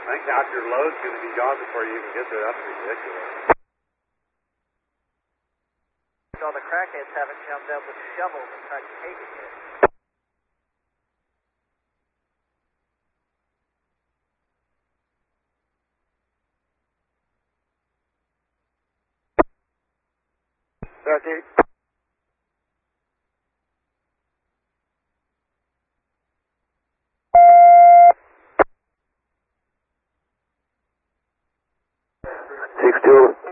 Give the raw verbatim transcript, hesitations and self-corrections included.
I think half your load's going to be gone before you even get there. That's ridiculous. So the crackheads haven't jumped up with shovels and tried to take it yet. thirty. Six two.